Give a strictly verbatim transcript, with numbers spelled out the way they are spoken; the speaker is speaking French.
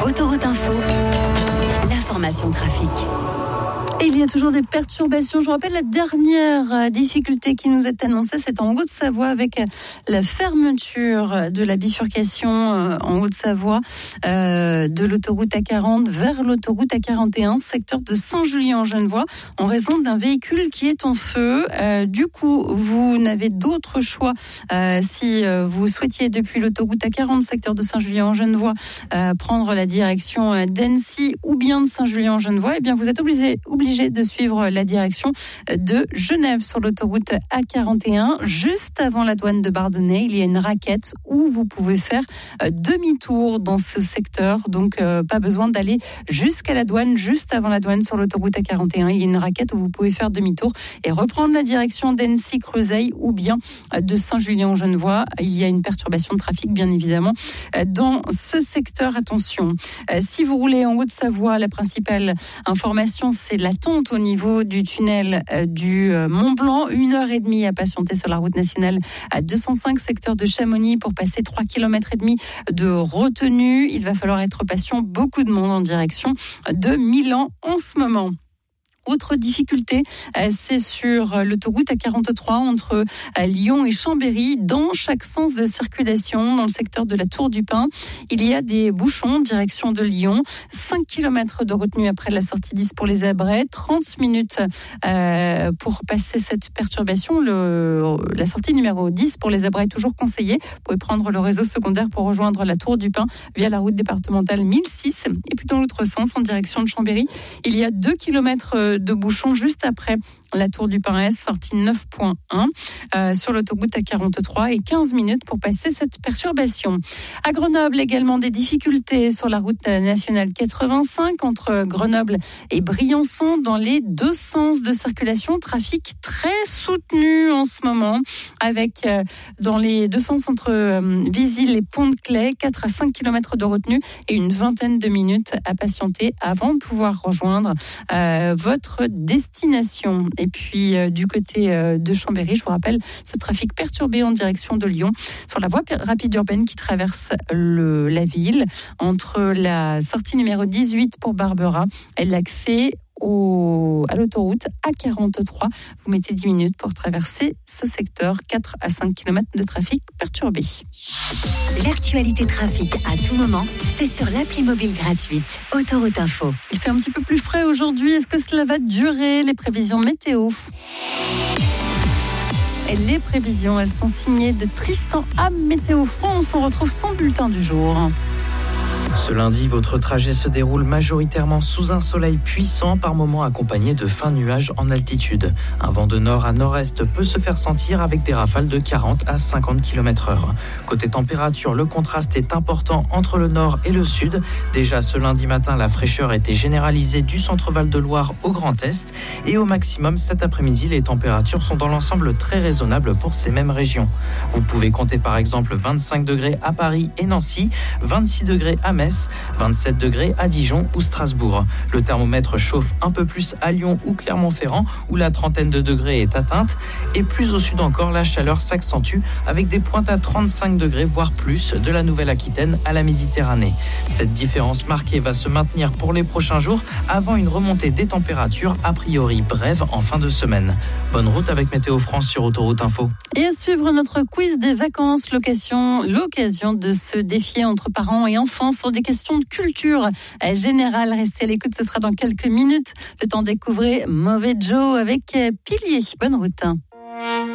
Autoroute Info, l'information trafic. Et il y a toujours des perturbations. Je vous rappelle la dernière difficulté qui nous est annoncée, c'est en Haute-Savoie avec la fermeture de la bifurcation en Haute-Savoie euh, de l'autoroute A quarante vers l'autoroute A quarante et un, secteur de Saint-Julien-en-Genevois, en raison d'un véhicule qui est en feu. Euh, du coup, vous n'avez d'autre choix euh, si vous souhaitiez depuis l'autoroute A quarante, secteur de Saint-Julien-en-Genevois, euh, prendre la direction d'Annecy ou bien de Saint-Julien-en-Genevois, eh bien vous êtes obligé, obligé de suivre la direction de Genève sur l'autoroute A quarante et un. Juste avant la douane de Bardonnay, il y a une raquette où vous pouvez faire demi-tour dans ce secteur. Donc, euh, pas besoin d'aller jusqu'à la douane. Juste avant la douane sur l'autoroute A quarante et un, il y a une raquette où vous pouvez faire demi-tour et reprendre la direction d'Annecy-Creuzeil ou bien de Saint-Julien-en-Genevois. Il y a une perturbation de trafic, bien évidemment, dans ce secteur. Attention, si vous roulez en Haute-Savoie, la principale information, c'est la au niveau du tunnel du Mont-Blanc. Une heure et demie à patienter sur la route nationale à deux cent cinq, secteur de Chamonix, pour passer trois kilomètres et demi de retenue. Il va falloir être patient. Beaucoup de monde en direction de Milan en ce moment. Autre difficulté, c'est sur l'autoroute A quarante-trois entre Lyon et Chambéry, dans chaque sens de circulation, dans le secteur de la Tour du Pin. Il y a des bouchons direction de Lyon, cinq kilomètres de retenue après la sortie dix pour les Abrets, trente minutes euh, pour passer cette perturbation. Le, la sortie numéro dix pour les Abrets est toujours conseillée. Vous pouvez prendre le réseau secondaire pour rejoindre la Tour du Pin via la route départementale mille six. Et puis dans l'autre sens, en direction de Chambéry, il y a deux kilomètres de bouchons juste après la Tour du Pin S, sortie neuf point un euh, sur l'autoroute A quarante-trois, et quinze minutes pour passer cette perturbation. À Grenoble, également des difficultés sur la route nationale quatre-vingt-cinq entre Grenoble et Briançon dans les deux sens de circulation. Trafic très soutenu en ce moment avec euh, dans les deux sens entre euh, Visil et Pont-de-Claix, quatre à cinq kilomètres de retenue et une vingtaine de minutes à patienter avant de pouvoir rejoindre euh, votre destination. Et puis euh, du côté euh, de Chambéry, je vous rappelle ce trafic perturbé en direction de Lyon sur la voie rapide urbaine qui traverse le, la ville entre la sortie numéro dix-huit pour Barbera et l'accès Au, à l'autoroute A quarante-trois. Vous mettez dix minutes pour traverser ce secteur, quatre à cinq kilomètres de trafic perturbé. L'actualité trafic à tout moment, c'est sur l'appli mobile gratuite Autoroute Info. Il fait un petit peu plus frais aujourd'hui. Est-ce que cela va durer? Les prévisions météo. Et les prévisions, elles sont signées de Tristan à Météo France. On retrouve son bulletin du jour. Ce lundi, votre trajet se déroule majoritairement sous un soleil puissant, par moments accompagné de fins nuages en altitude. Un vent de nord à nord-est peut se faire sentir avec des rafales de quarante à cinquante kilomètres heure. Côté température, le contraste est important entre le nord et le sud. Déjà ce lundi matin, la fraîcheur était généralisée du centre-Val de Loire au Grand Est. Et au maximum, cet après-midi, les températures sont dans l'ensemble très raisonnables pour ces mêmes régions. Vous pouvez compter par exemple vingt-cinq degrés à Paris et Nancy, vingt-six degrés à Metz, vingt-sept degrés à Dijon ou Strasbourg. Le thermomètre chauffe un peu plus à Lyon ou Clermont-Ferrand, où la trentaine de degrés est atteinte. Et plus au sud encore, la chaleur s'accentue avec des pointes à trente-cinq degrés, voire plus, de la Nouvelle-Aquitaine à la Méditerranée. Cette différence marquée va se maintenir pour les prochains jours, avant une remontée des températures, a priori brève en fin de semaine. Bonne route avec Météo France sur Autoroute Info. Et à suivre notre quiz des vacances, l'occasion, l'occasion de se défier entre parents et enfants sur des questions de culture générale. Restez à l'écoute, ce sera dans quelques minutes. Le temps de découvrir Mauvais Joe avec Pilier. Bonne route.